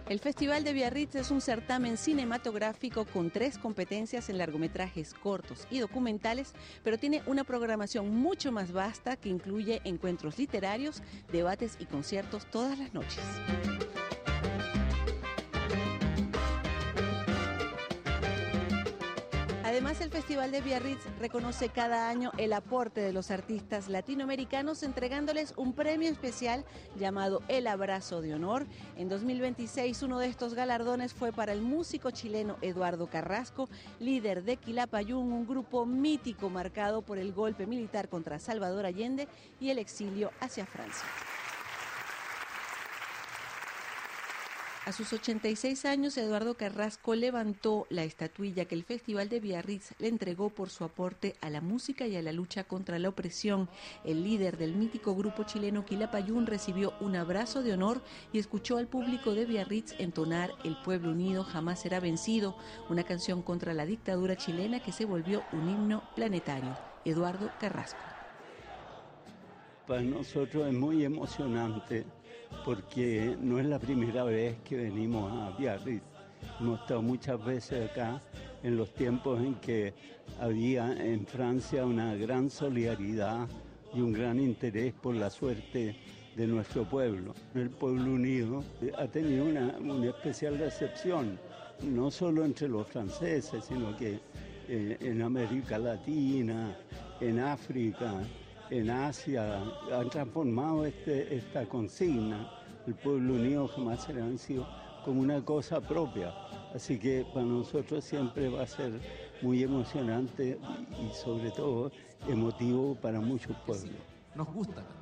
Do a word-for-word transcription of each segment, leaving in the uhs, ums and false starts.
El Festival de Biarritz es un certamen cinematográfico con tres competencias en largometrajes cortos y documentales, pero tiene una programación mucho más vasta que incluye encuentros literarios, debates y conciertos todas las noches. Además, el Festival de Biarritz reconoce cada año el aporte de los artistas latinoamericanos entregándoles un premio especial llamado El Abrazo de Honor. En dos mil veintiséis, uno de estos galardones fue para el músico chileno Eduardo Carrasco, líder de Quilapayún, un grupo mítico marcado por el golpe militar contra Salvador Allende y el exilio hacia Francia. A sus ochenta y seis años, Eduardo Carrasco levantó la estatuilla que el Festival de Biarritz le entregó por su aporte a la música y a la lucha contra la opresión. El líder del mítico grupo chileno Quilapayún recibió un abrazo de honor y escuchó al público de Biarritz entonar El pueblo unido jamás será vencido, una canción contra la dictadura chilena que se volvió un himno planetario. Eduardo Carrasco. Para nosotros es muy emocionante porque no es la primera vez que venimos a Biarritz. Hemos estado muchas veces acá en los tiempos en que había en Francia una gran solidaridad y un gran interés por la suerte de nuestro pueblo. El pueblo unido ha tenido una, una especial recepción, no solo entre los franceses, sino que eh, en América Latina, en África, en Asia, han transformado este, esta consigna, el pueblo unido jamás será vencido, como una cosa propia. Así que para nosotros siempre va a ser muy emocionante y, y sobre todo emotivo para muchos pueblos. Nos gusta cantar.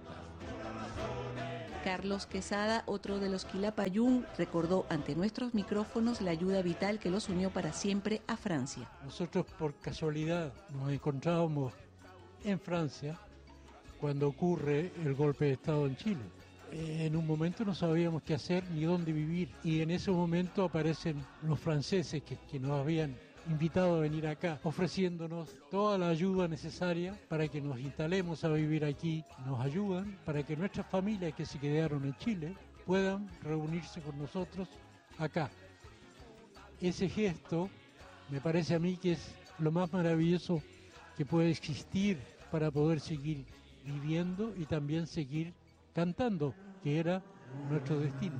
Carlos Quesada, otro de los Quilapayún, recordó ante nuestros micrófonos la ayuda vital que los unió para siempre a Francia. Nosotros por casualidad nos encontrábamos en Francia cuando ocurre el golpe de Estado en Chile. En un momento no sabíamos qué hacer ni dónde vivir, y en ese momento aparecen los franceses que, que nos habían invitado a venir acá, ofreciéndonos toda la ayuda necesaria para que nos instalemos a vivir aquí. Nos ayudan para que nuestras familias que se quedaron en Chile puedan reunirse con nosotros acá. Ese gesto me parece a mí que es lo más maravilloso que puede existir para poder seguir viviendo y también seguir cantando, que era nuestro destino.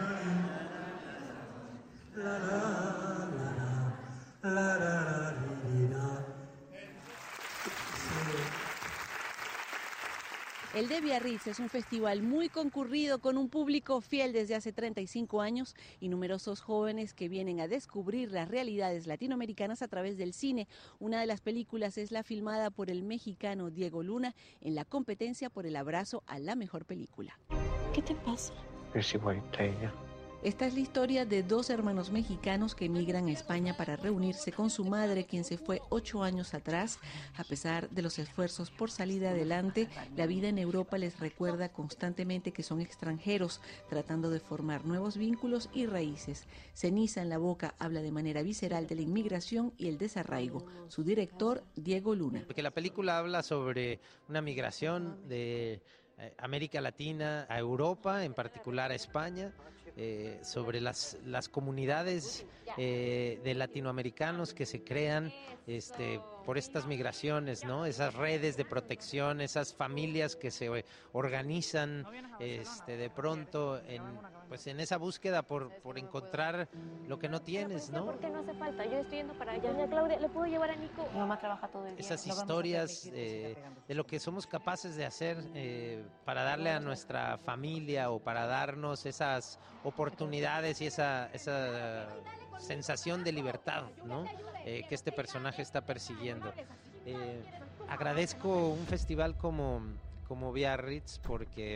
El de Biarritz es un festival muy concurrido con un público fiel desde hace treinta y cinco años y numerosos jóvenes que vienen a descubrir las realidades latinoamericanas a través del cine. Una de las películas es la filmada por el mexicano Diego Luna en la competencia por el abrazo a la mejor película. ¿Qué te pasa? Es igualita a ella. Esta es la historia de dos hermanos mexicanos que emigran a España para reunirse con su madre, quien se fue ocho años atrás. A pesar de los esfuerzos por salir adelante, la vida en Europa les recuerda constantemente que son extranjeros, tratando de formar nuevos vínculos y raíces. Ceniza en la boca habla de manera visceral de la inmigración y el desarraigo. Su director, Diego Luna. Porque la película habla sobre una migración de América Latina a Europa, en particular a España, eh, sobre las, las comunidades eh, de latinoamericanos que se crean este, por estas migraciones, ¿no? Esas redes de protección, esas familias que se organizan este, de pronto en, pues en esa búsqueda por, por encontrar lo que no tienes, ¿no? ¿Por qué no hace falta? Yo estoy yendo para allá. Doña Claudia, ¿le puedo llevar a Nico? Mi mamá trabaja todo el día. Esas historias eh, de lo que somos capaces de hacer eh, para darle a nuestra familia o para darnos esas oportunidades y esa, esa sensación de libertad, ¿no? Eh, que este personaje está persiguiendo. Eh, agradezco un festival como, como Biarritz porque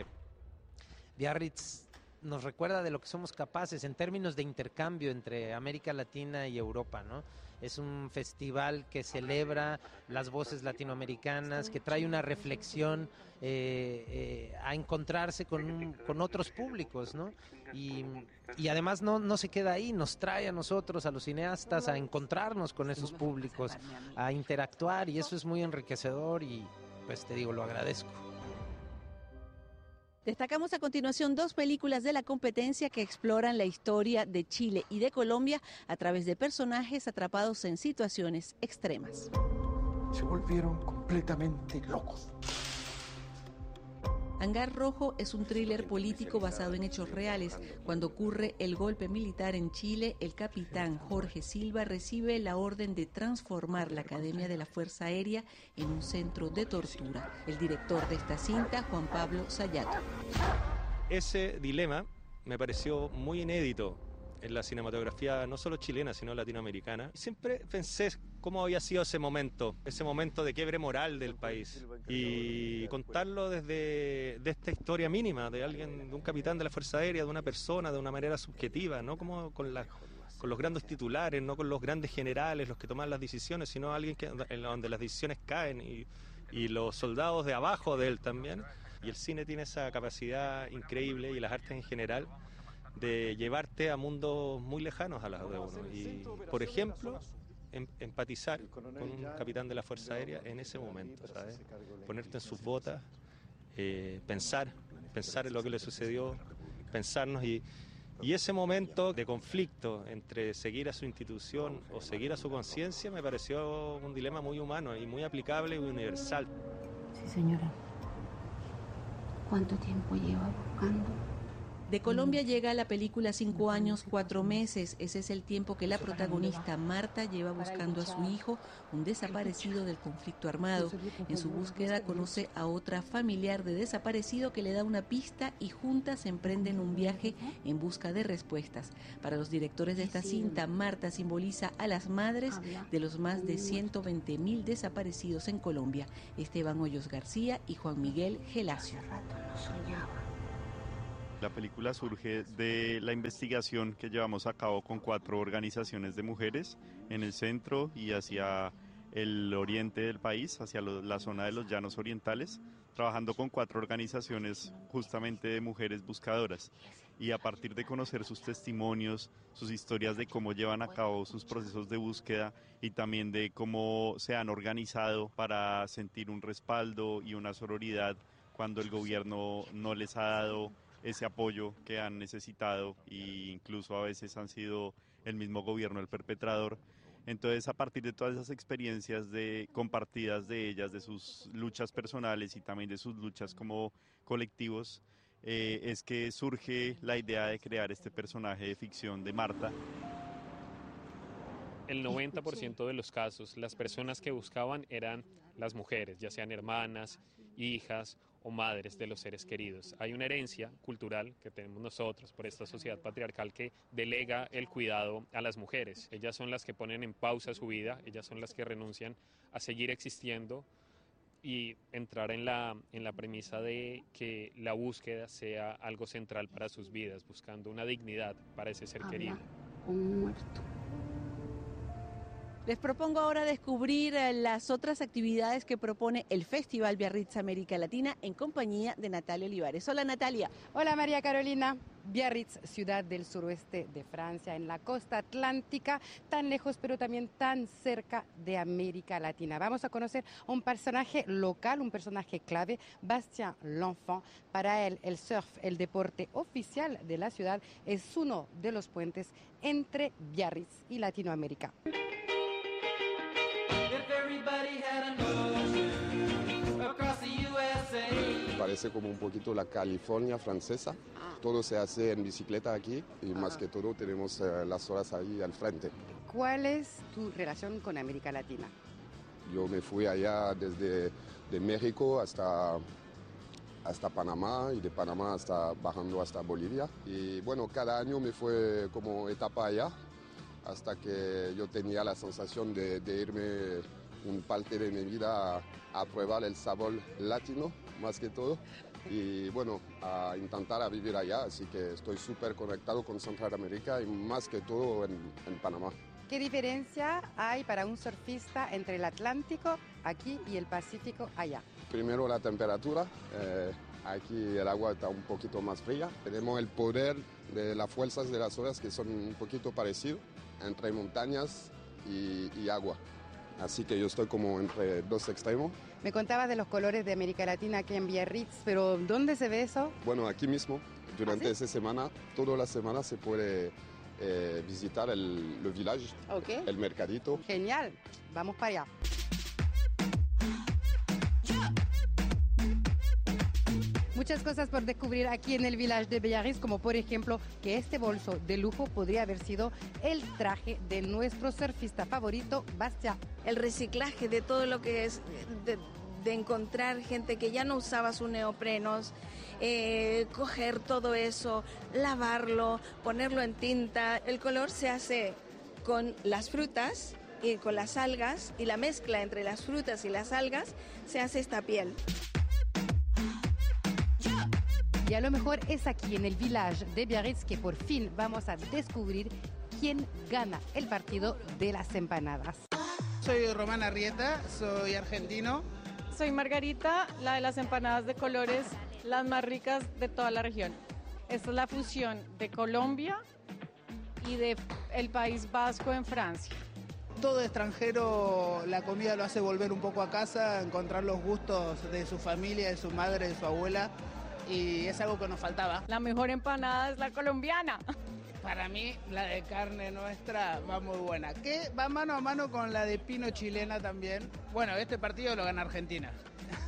Biarritz nos recuerda de lo que somos capaces en términos de intercambio entre América Latina y Europa, ¿no? Es un festival que celebra las voces latinoamericanas, que trae una reflexión eh, eh, a encontrarse con, con otros públicos, ¿no? Y, y además no, no se queda ahí, nos trae a nosotros, a los cineastas, a encontrarnos con esos públicos, a interactuar, y eso es muy enriquecedor y pues te digo, lo agradezco. Destacamos a continuación dos películas de la competencia que exploran la historia de Chile y de Colombia a través de personajes atrapados en situaciones extremas. Se volvieron completamente locos. Hangar Rojo es un thriller político basado en hechos reales. Cuando ocurre el golpe militar en Chile, el capitán Jorge Silva recibe la orden de transformar la Academia de la Fuerza Aérea en un centro de tortura. El director de esta cinta, Juan Pablo Sayato. Ese dilema me pareció muy inédito en la cinematografía no solo chilena, sino latinoamericana. Siempre pensé cómo había sido ese momento, ese momento de quiebre moral del país, y contarlo desde de esta historia mínima de alguien, de un capitán de la Fuerza Aérea, de una persona, de una manera subjetiva, no como con la, con los grandes titulares, no con los grandes generales, los que toman las decisiones, sino alguien que, en donde las decisiones caen y, y los soldados de abajo de él también. Y el cine tiene esa capacidad increíble, y las artes en general, de llevarte a mundos muy lejanos a las de uno. Y, por ejemplo, em, empatizar con un capitán de la Fuerza Aérea en ese momento, ¿sabes? Ponerte en sus botas, eh, pensar, pensar en lo que le sucedió, pensarnos, y, y ese momento de conflicto entre seguir a su institución o seguir a su conciencia me pareció un dilema muy humano y muy aplicable y universal. Sí, señora. ¿Cuánto tiempo lleva buscando? De Colombia llega la película Cinco años, cuatro meses. Ese es el tiempo que la protagonista Marta lleva buscando a su hijo, un desaparecido del conflicto armado. En su búsqueda conoce a otra familiar de desaparecido que le da una pista, y juntas emprenden un viaje en busca de respuestas. Para los directores de esta cinta, Marta simboliza a las madres de los más de ciento veinte mil desaparecidos en Colombia: Esteban Hoyos García y Juan Miguel Gelacio. La película surge de la investigación que llevamos a cabo con cuatro organizaciones de mujeres en el centro y hacia el oriente del país, hacia lo, la zona de los llanos orientales, trabajando con cuatro organizaciones justamente de mujeres buscadoras. Y a partir de conocer sus testimonios, sus historias de cómo llevan a cabo sus procesos de búsqueda y también de cómo se han organizado para sentir un respaldo y una sororidad cuando el gobierno no les ha dado ese apoyo que han necesitado, e incluso a veces han sido el mismo gobierno el perpetrador. Entonces, a partir de todas esas experiencias de, compartidas de ellas, de sus luchas personales y también de sus luchas como colectivos, eh, es que surge la idea de crear este personaje de ficción de Marta. El noventa por ciento de los casos, las personas que buscaban eran las mujeres, ya sean hermanas, hijas o madres de los seres queridos. Hay una herencia cultural que tenemos nosotros por esta sociedad patriarcal que delega el cuidado a las mujeres. Ellas son las que ponen en pausa su vida, ellas son las que renuncian a seguir existiendo y entrar en la, en la premisa de que la búsqueda sea algo central para sus vidas, buscando una dignidad para ese ser querido. Un muerto. Les propongo ahora descubrir las otras actividades que propone el Festival Biarritz América Latina en compañía de Natalia Olivares. Hola, Natalia. Hola, María Carolina. Biarritz, ciudad del suroeste de Francia, en la costa atlántica, tan lejos pero también tan cerca de América Latina. Vamos a conocer a un personaje local, un personaje clave, Bastien L'Enfant. Para él, el surf, el deporte oficial de la ciudad, es uno de los puentes entre Biarritz y Latinoamérica. Parece como un poquito la California francesa. Todo se hace en bicicleta aquí y más que todo tenemos eh, las horas ahí al frente. ¿Cuál es tu relación con América Latina? Yo me fui allá desde de México hasta, hasta Panamá, y de Panamá hasta bajando hasta Bolivia. Y bueno, cada año me fue como etapa allá, hasta que yo tenía la sensación de, de irme un parte de mi vida a, a probar el sabor latino, más que todo, y bueno, a intentar a vivir allá, así que estoy súper conectado con Centroamérica y más que todo en, en Panamá. ¿Qué diferencia hay para un surfista entre el Atlántico aquí y el Pacífico allá? Primero la temperatura, eh, aquí el agua está un poquito más fría, tenemos el poder de las fuerzas de las olas que son un poquito parecidos entre montañas y, y agua. Así que yo estoy como entre dos extremos. Me contabas de los colores de América Latina aquí en Biarritz, pero ¿dónde se ve eso? Bueno, aquí mismo, durante ¿Ah, sí? esa semana, toda la semana se puede eh, visitar el, el village, okay. el mercadito. Genial, vamos para allá. Muchas cosas por descubrir aquí en el village de Biarritz, como por ejemplo que este bolso de lujo podría haber sido el traje de nuestro surfista favorito, Bastien. El reciclaje de todo lo que es de, de encontrar gente que ya no usaba sus neoprenos, eh, coger todo eso, lavarlo, ponerlo en tinta. El color se hace con las frutas y con las algas, y la mezcla entre las frutas y las algas se hace esta piel. Y a lo mejor es aquí en el village de Biarritz que por fin vamos a descubrir quién gana el partido de las empanadas. Soy Román Arrieta, soy argentino. Soy Margarita, la de las empanadas de colores, las más ricas de toda la región. Esta es la fusión de Colombia y de el País Vasco en Francia. Todo extranjero la comida lo hace volver un poco a casa, encontrar los gustos de su familia, de su madre, de su abuela. Y es algo que nos faltaba. La mejor empanada es la colombiana. Para mí, la de carne nuestra va muy buena. Que va mano a mano con la de pino chilena también. Bueno, este partido lo gana Argentina.